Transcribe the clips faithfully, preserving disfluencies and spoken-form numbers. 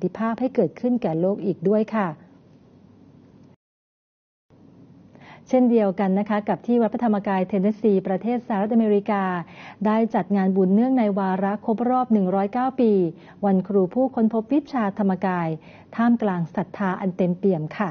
ติภาพให้เกิดขึ้นแก่โลกอีกด้วยค่ะเช่นเดียวกันนะคะกับที่วัดพระธรรมกายเทนเนสซีประเทศสหรัฐอเมริกาได้จัดงานบุญเนื่องในวาระครบรอบหนึ่งร้อยเก้าปีวันครูผู้ค้นพบวิชาธรรมกายท่ามกลางศรัทธาอันเต็มเปี่ยมค่ะ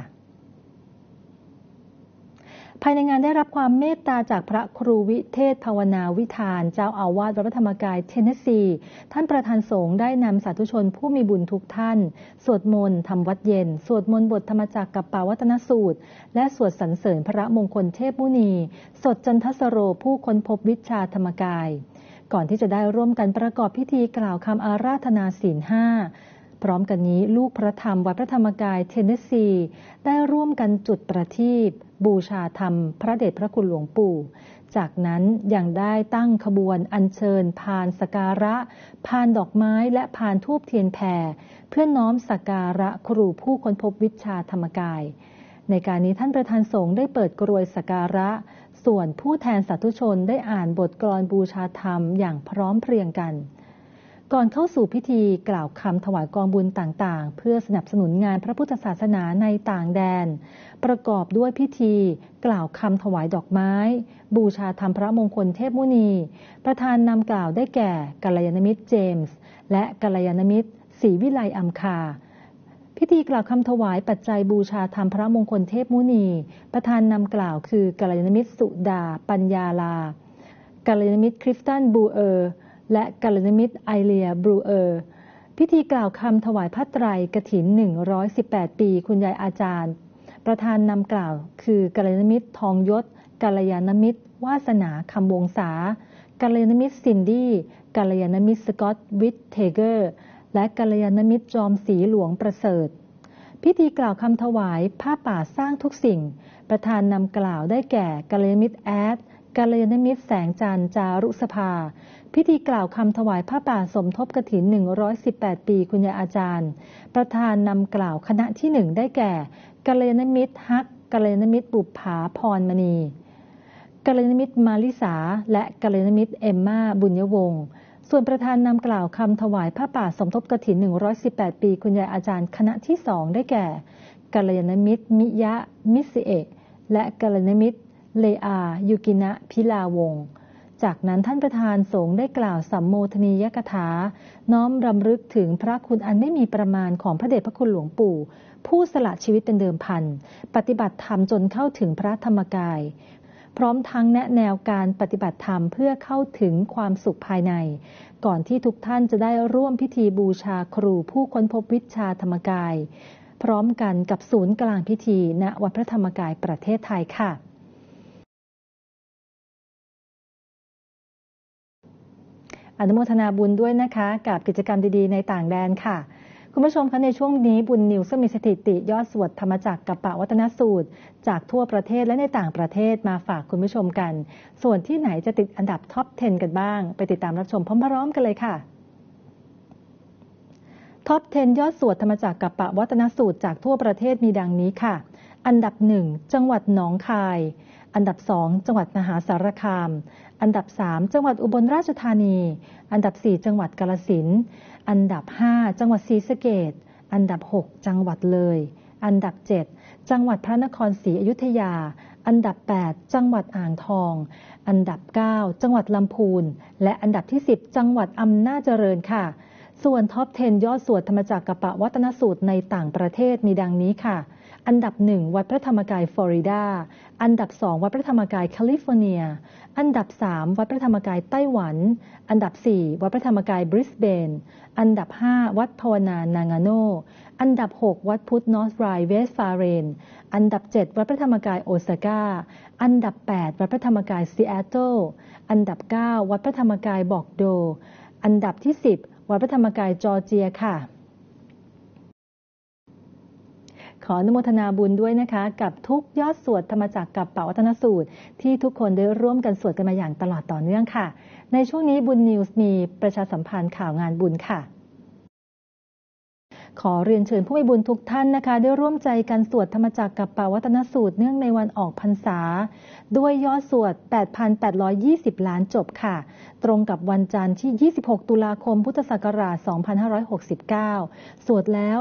ภายในงานได้รับความเมตตาจากพระครูวิเทศภาวนาวิธานเจ้าอาวาสวัดพระธรรมกายเทนเนสซีท่านประธานสงฆ์ได้นำสาธุชนผู้มีบุญทุกท่านสวดมนต์ทำวัดเย็นสวดมนต์บทธรรมจักรกัปปวัตนสูตรและสวดสรรเสริญพระมงคลเทพมุนีสดจันทสโรผู้ค้นพบวิชาธรรมกายก่อนที่จะได้ร่วมกันประกอบพิธีกล่าวคำอาราธนาศีลห้าพร้อมกันนี้ลูกพระธรรมวัดพระธรรมกายเทนเนสซีได้ร่วมกันจุดประทีปบูชาธรรมพระเดชพระคุณหลวงปู่จากนั้นยังได้ตั้งขบวนอัญเชิญพานสักการะพานดอกไม้และพานธูปเทียนแผ่เพื่อน้อมสักการะครูผู้ค้นพบวิชาธรรมกายในการนี้ท่านประธานสงฆ์ได้เปิดกรวยสักการะส่วนผู้แทนสาธุชนได้อ่านบทกลอนบูชาธรรมอย่างพร้อมเพรียงกันก่อนเข้าสู่พิธีกล่าวคำถวายกองบุญต่างๆเพื่อสนับสนุนงานพระพุทธศาสนาในต่างแดนประกอบด้วยพิธีกล่าวคำถวายดอกไม้บูชาธรรมพระมงคลเทพมุนีประธานนำกล่าวได้แก่กัลยาณมิตรเจมส์และกัลยาณมิตรศรีวิไลอัมคาพิธีกล่าวคำถวายปัจจัยบูชาธรรมพระมงคลเทพมุนีประธานนำกล่าวคือกัลยาณมิตรสุดาปัญญาลากัลยาณมิตรคริสตันบูเออร์และกัลยาณมิตรไอเลียบรูเออร์พิธีกล่าวคำถวายผ้าไตรกฐินหนึ่งร้อยสิบแปดปีคุณยายอาจารย์ประธานนำกล่าวคือกัลยาณมิตรทองยศกัลยาณมิตรวาสนาคำวงศากัลยาณมิตรซินดี้กัลยาณมิตรสกอตวิทเทเกอร์และกัลยาณมิตรจอมศรีหลวงประเสริฐพิธีกล่าวคำถวายผ้าป่าสร้างทุกสิ่งประธานนำกล่าวได้แก่กัลยาณมิตรแอดกัลยาณมิตรแสงจันทร์จารุสภาพิธีกล่าวคำถวายผ้าป่าสมทบกฐินหนึ่งร้อยสิบแปดปีคุณยายอาจารย์ประธานนำกล่าวคณะที่หนึ่งได้แก่กัลยาณมิตรฮักกัลยาณมิตรบุปผาพรมณีกัลยาณมิตรมาลิสาและกัลยาณมิตรเอมมาบุญยวงศ์ส่วนประธานนำกล่าวคำถวายผ้าป่าสมทบกฐินหนึ่งร้อยสิบแปดปีคุณยายอาจารย์คณะที่สองได้แก่กัลยาณมิตรมิยะมิสเอะและกัลยาณมิตรเลอายุกินะพิลาวงศ์จากนั้นท่านประธานสงฆ์ได้กล่าวสัมโมทนียกถาน้อมรำลึกถึงพระคุณอันไม่มีประมาณของพระเดชพระคุณหลวงปู่ผู้สละชีวิตเป็นเดิมพันปฏิบัติธรรมจนเข้าถึงพระธรรมกายพร้อมทั้งแนะแนวการปฏิบัติธรรมเพื่อเข้าถึงความสุขภายในก่อนที่ทุกท่านจะได้ร่วมพิธีบูชาครูผู้ค้นพบวิชาธรรมกายพร้อมกันกับศูนย์กลางพิธีณวัดพระธรรมกายประเทศไทยค่ะอนุโมทนาบุญด้วยนะคะกับกิจกรรมดีๆในต่างแดนค่ะคุณผู้ชมคะในช่วงนี้บุญนิวส์มีสถิติยอดสวดธรรมจักรกัปปวัตนสูตรจากทั่วประเทศและในต่างประเทศมาฝากคุณผู้ชมกันส่วนที่ไหนจะติดอันดับท็อปสิบกันบ้างไปติดตามรับชมพร้อมๆกันเลยค่ะท็อปสิบยอดสวดธรรมจักรกัปปวัตนสูตรจากทั่วประเทศมีดังนี้ค่ะอันดับหนึ่งจังหวัดหนองคายอันดับสองจังหวัดมหาสารคามอันดับสามจังหวัดอุบลราชธานีอันดับสี่จังหวัดกาฬสินธุ์อันดับห้าจังหวัดศรีสะเกษอันดับหกจังหวัดเลยอันดับเจ็ดจังหวัดพระนครศรีอยุธยาอันดับแปดจังหวัดอ่างทองอันดับเก้าจังหวัดลำพูนและอันดับที่สิบจังหวัดอำนาจเจริญค่ะส่วนท็อปสิบยอดสวดธรรมจักรกัปปวัตนสูตรในต่างประเทศมีดังนี้ค่ะอันดับหนึ่งวัดพระธรรมกายฟลอริดาอันดับสองวัดพระธรรมกายแคลิฟอร์เนียอันดับสามวัดพระธรรมกายไต้หวันอันดับสี่วัดพระธรรมกายบริสเบนอันดับห้าวัดภาวนานางาโนอันดับหกวัดพุทธนอร์ทไรเวสฟาเรนอันดับเจ็ดวัดพระธรรมกายโอซาก้าอันดับแปดวัดพระธรรมกายซีแอตเทิลอันดับเก้าวัดพระธรรมกายบอกโดอันดับที่สิบวัดพระธรรมกายจอร์เจียค่ะขออนุโมทนาบุญด้วยนะคะกับทุกยอดสวดธรรมจักรกัปปวัตนสูตรที่ทุกคนได้ร่วมกันสวดกันมาอย่างตลอดต่อเนื่องค่ะในช่วงนี้บุญนิวส์มีประชาสัมพันธ์ข่าวงานบุญค่ะขอเรียนเชิญผู้มีบุญทุกท่านนะคะได้ร่วมใจกันสวดธรรมจักรกัปปวัตนสูตรเนื่องในวันออกพรรษาด้วยยอดสวด แปดพันแปดร้อยยี่สิบ ล้านจบค่ะตรงกับวันจันทร์ที่ยี่สิบหกตุลาคมพุทธศักราชสองพันห้าร้อยหกสิบเก้าสวดแล้ว